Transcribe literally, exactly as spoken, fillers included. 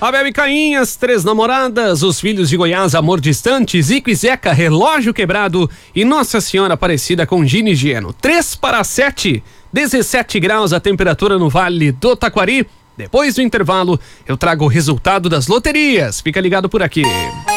Abel e Caim, as três namoradas, os filhos de Goiás, amor distante, Zico e Zeca, relógio quebrado e Nossa Senhora Aparecida com Gino e Geno. três para sete, dezessete graus a temperatura no Vale do Taquari. Depois do intervalo, eu trago o resultado das loterias. Fica ligado por aqui.